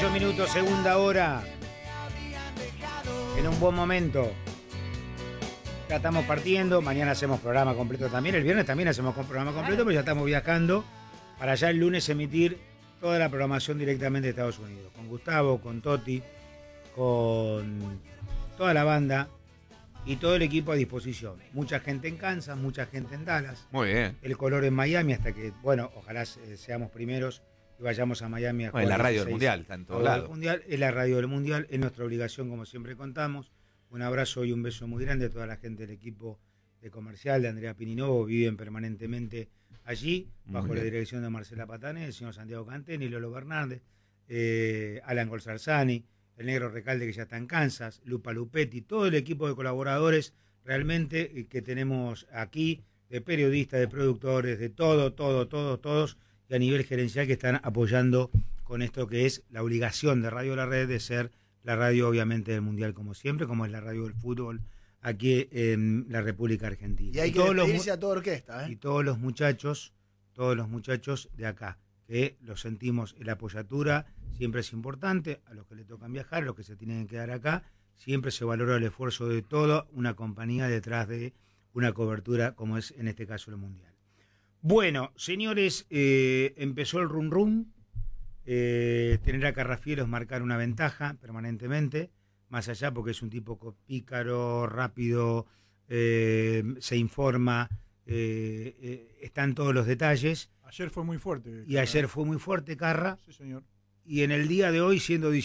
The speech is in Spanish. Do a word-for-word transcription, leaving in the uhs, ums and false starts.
dieciocho minutos, segunda hora. En un buen momento. Ya estamos partiendo. Mañana hacemos programa completo también. El viernes también hacemos programa completo, pero ya estamos viajando para ya el lunes emitir toda la programación directamente de Estados Unidos. Con Gustavo, con Toti, con toda la banda y todo el equipo a disposición. Mucha gente en Kansas, mucha gente en Dallas. Muy bien. El color en Miami hasta que, bueno, ojalá eh, seamos primeros y vayamos a Miami a jugar. Bueno, la radio dieciséis, del Mundial, está en todos todo el lados. Mundial, es la radio del Mundial, es nuestra obligación, como siempre contamos. Un abrazo y un beso muy grande a toda la gente del equipo de comercial, de Andrea Pininovo, viven permanentemente allí, bajo la dirección de Marcela Patané, el señor Santiago Canteni, Lolo Fernández, eh, Alan Golzarzani, el negro Recalde que ya está en Kansas, Lupa Lupetti, todo el equipo de colaboradores realmente eh, que tenemos aquí, de periodistas, de productores, de todo, todo, todo, todos, y a nivel gerencial que están apoyando con esto que es la obligación de Radio La Red de ser la radio obviamente del Mundial como siempre, como es la radio del fútbol aquí en la República Argentina. Y hay y que todos despedirse los, a toda orquesta, ¿eh? Y todos los muchachos, todos los muchachos de acá, que los sentimos en la apoyatura, siempre es importante, a los que le tocan viajar, a los que se tienen que quedar acá, siempre se valora el esfuerzo de toda una compañía detrás de una cobertura como es en este caso el Mundial. Bueno, señores, eh, empezó el rum rum, eh, tener a Carrafielos marcar una ventaja permanentemente, más allá porque es un tipo pícaro, rápido, eh, se informa, eh, eh, están todos los detalles. Ayer fue muy fuerte. Y ayer fue muy fuerte Carra. Sí, señor. Y en el día de hoy, siendo